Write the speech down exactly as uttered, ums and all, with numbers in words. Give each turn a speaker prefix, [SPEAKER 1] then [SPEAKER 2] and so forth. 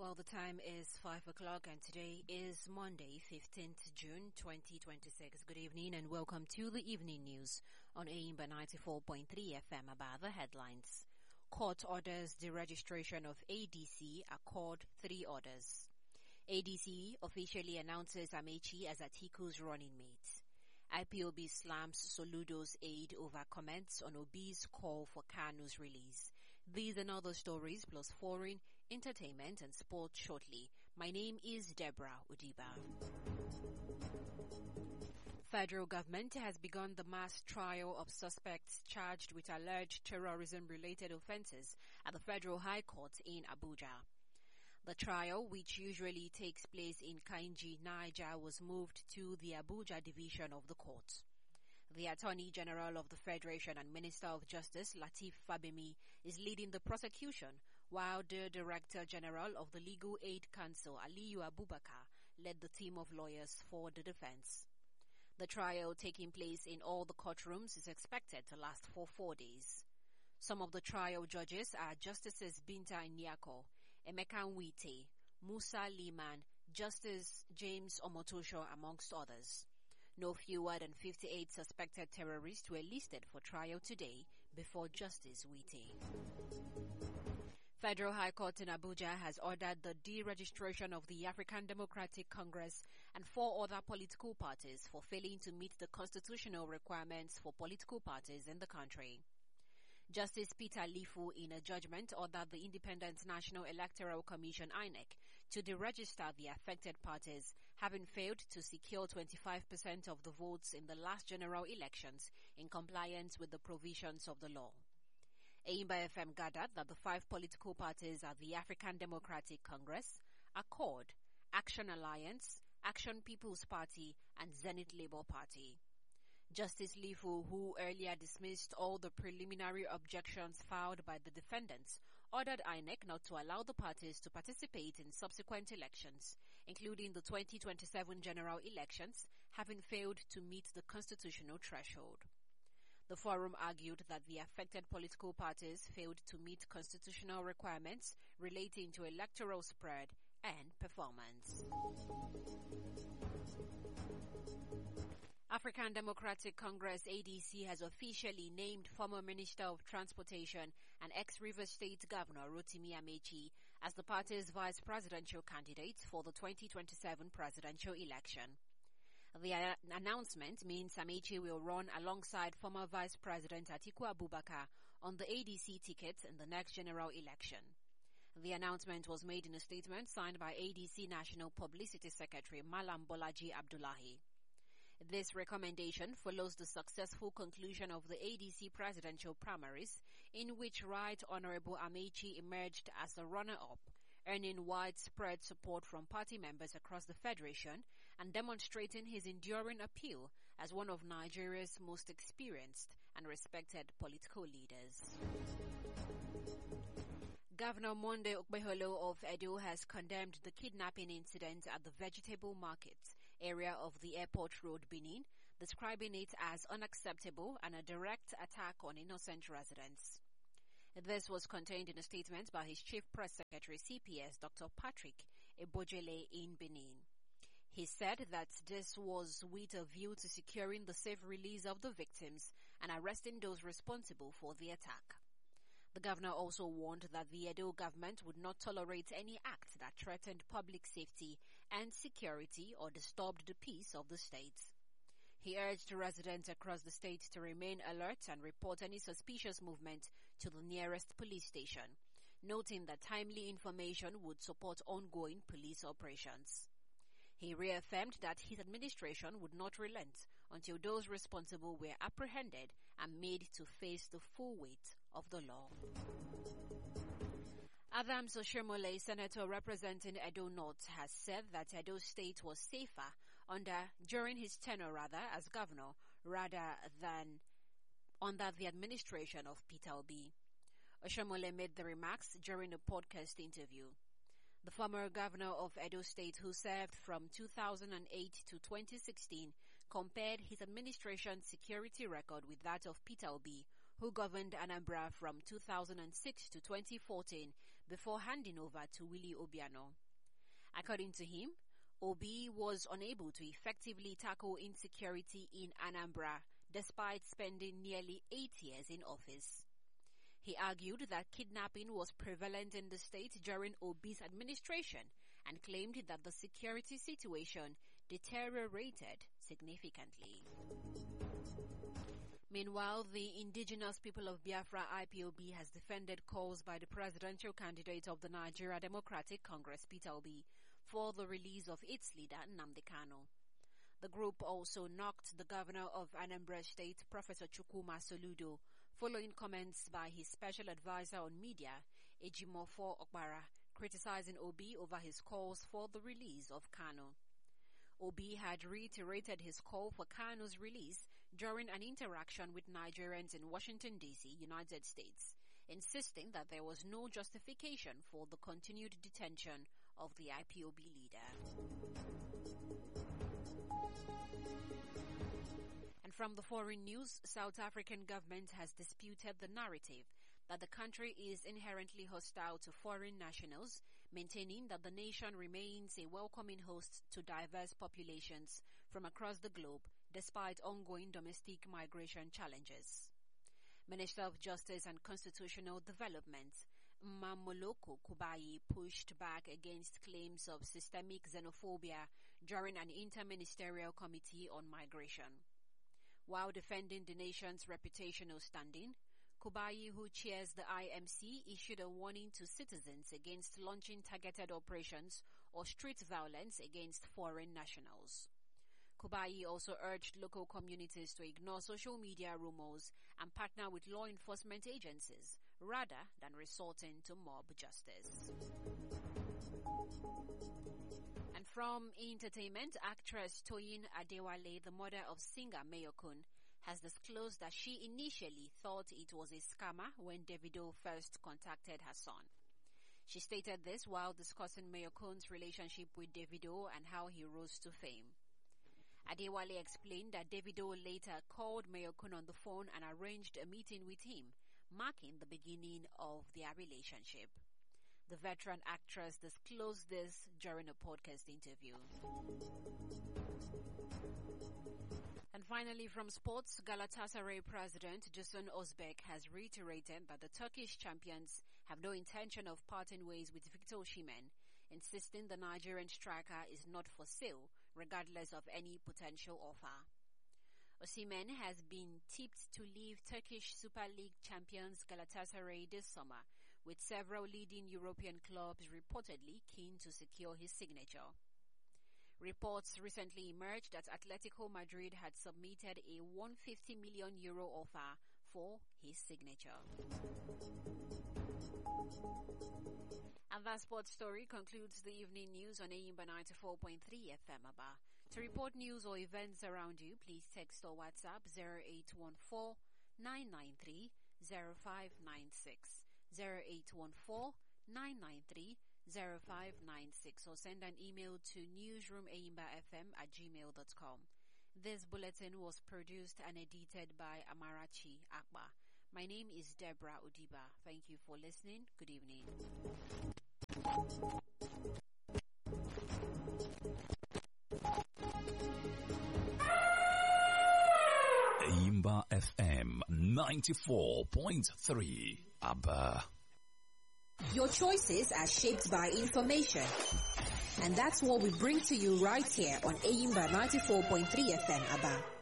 [SPEAKER 1] Well, the time is five o'clock and today is Monday, fifteenth June twenty twenty-six. Good evening and welcome to the evening news on Aimba ninety-four point three F M. About the headlines. Court orders the registration of A D C, accord three orders. A D C officially announces Amaechi as Atiku's running mate. I P O B slams Soludo's aid over comments on Obi's call for Kanu's release. These and other stories plus foreign, entertainment and sport shortly. My name is Deborah Udiba. Federal government has begun the mass trial of suspects charged with alleged terrorism-related offences at the Federal High Court in Abuja. The trial, which usually takes place in Kainji, Niger, was moved to the Abuja division of the court. The Attorney General of the Federation and Minister of Justice, Lateef Fabemi, is leading the prosecution, while the Director General of the Legal Aid Council, Aliyu Abubakar, led the team of lawyers for the defense. The trial, taking place in all the courtrooms, is expected to last for four days. Some of the trial judges are Justices Binta Nyako, Emeka Nwite, Musa Liman, Justice James Omotosho, amongst others. No fewer than fifty-eight suspected terrorists were listed for trial today before Justice Wite. Federal High Court in Abuja has ordered the deregistration of the African Democratic Congress and four other political parties for failing to meet the constitutional requirements for political parties in the country. Justice Peter Lifu, in a judgment, ordered the Independent National Electoral Commission I N E C to deregister the affected parties, having failed to secure twenty-five percent of the votes in the last general elections in compliance with the provisions of the law. Aimba F M gathered that the five political parties are the African Democratic Congress, Accord, Action Alliance, Action People's Party, and Zenith Labour Party. Justice Lifu, who earlier dismissed all the preliminary objections filed by the defendants, ordered I N E C not to allow the parties to participate in subsequent elections, including the twenty twenty-seven general elections, having failed to meet the constitutional threshold. The forum argued that the affected political parties failed to meet constitutional requirements relating to electoral spread and performance. African Democratic Congress A D C has officially named former Minister of Transportation and ex-Rivers State Governor Rotimi Amaechi as the party's vice presidential candidate for the twenty twenty-seven presidential election. The uh, announcement means Amaechi will run alongside former Vice President Atiku Abubakar on the A D C ticket in the next general election. The announcement was made in a statement signed by A D C National Publicity Secretary Malam Bolaji Abdullahi. This recommendation follows the successful conclusion of the A D C presidential primaries, in which Right Honorable Amaechi emerged as a runner-up, earning widespread support from party members across the federation and demonstrating his enduring appeal as one of Nigeria's most experienced and respected political leaders. Governor Monde Okpeholo of Edo has condemned the kidnapping incident at the vegetable market area of the Airport Road, Benin, describing it as unacceptable and a direct attack on innocent residents. This was contained in a statement by his Chief Press Secretary C P S, Doctor Patrick Ebojele, in Benin. He said that this was with a view to securing the safe release of the victims and arresting those responsible for the attack. The governor also warned that the Edo government would not tolerate any act that threatened public safety and security or disturbed the peace of the state. He urged residents across the state to remain alert and report any suspicious movement to the nearest police station, noting that timely information would support ongoing police operations. He reaffirmed that his administration would not relent until those responsible were apprehended and made to face the full weight of the law. Adams Oshomole, senator representing Edo North, has said that Edo State was safer under during his tenure rather as governor rather than under the administration of Peter Obi. Oshomole made the remarks during a podcast interview. The former governor of Edo State, who served from two thousand eight to twenty sixteen, compared his administration's security record with that of Peter Obi, who governed Anambra from two thousand six to twenty fourteen, before handing over to Willie Obiano. According to him, Obi was unable to effectively tackle insecurity in Anambra despite spending nearly eight years in office. He argued that kidnapping was prevalent in the state during Obi's administration and claimed that the security situation deteriorated significantly. Meanwhile, the indigenous people of Biafra I P O B has defended calls by the presidential candidate of the Nigeria Democratic Congress, Peter Obi, for the release of its leader, Nnamdi Kanu. The group also knocked the governor of Anambra State, Professor Chukwuma Soludo, following comments by his special advisor on media, Ejimofo Okpara, criticizing Obi over his calls for the release of Kanu. Obi had reiterated his call for Kanu's release during an interaction with Nigerians in Washington, D C, United States, insisting that there was no justification for the continued detention of the I P O B leader. And from the foreign news, South African government has disputed the narrative that the country is inherently hostile to foreign nationals, maintaining that the nation remains a welcoming host to diverse populations from across the globe, despite ongoing domestic migration challenges. Minister of Justice and Constitutional Development, Mmamoloko Kubayi, pushed back against claims of systemic xenophobia during an interministerial committee on migration. While defending the nation's reputational standing, Kubayi, who chairs the I M C, issued a warning to citizens against launching targeted operations or street violence against foreign nationals. Kubayi also urged local communities to ignore social media rumors and partner with law enforcement agencies rather than resorting to mob justice. And from entertainment, actress Toyin Adewale, the mother of singer Mayokun, has disclosed that she initially thought it was a scammer when Davido first contacted her son. She stated this while discussing Mayokun's relationship with Davido and how he rose to fame. Adewale explained that Davido later called Mayokun on the phone and arranged a meeting with him, marking the beginning of their relationship. The veteran actress disclosed this during a podcast interview. And finally, from sports, Galatasaray president Dusun Özbek has reiterated that the Turkish champions have no intention of parting ways with Victor Osimhen, insisting the Nigerian striker is not for sale, regardless of any potential offer. Osimhen has been tipped to leave Turkish Super League champions Galatasaray this summer, with several leading European clubs reportedly keen to secure his signature. Reports recently emerged that Atletico Madrid had submitted a one hundred fifty million euro offer for his signature. And that sports story concludes the evening news on Ayimba ninety-four point three F M Aba. To report news or events around you, please text or WhatsApp zero eight one four, nine nine three, zero five nine six, zero eight one four, nine nine three, zero five nine six, or send an email to newsroomaimbafm at gmail dot com. This bulletin was produced and edited by Amarachi Akba. My name is Deborah Odiba. Thank you for listening. Good evening.
[SPEAKER 2] Ayimba F M ninety-four point three Aba.
[SPEAKER 1] Your choices are shaped by information. And that's what we bring to you right here on Ayimba ninety-four point three F M Aba.